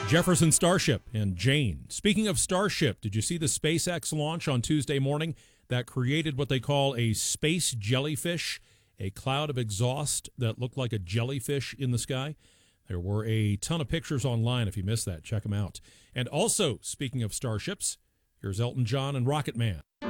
Jefferson Starship and Jane. Speaking of Starship, did you see the SpaceX launch on Tuesday morning that created what they call a space jellyfish, a cloud of exhaust that looked like a jellyfish in the sky? There were a ton of pictures online. If you missed that, check them out. And also, speaking of starships, here's Elton John and Rocket Man.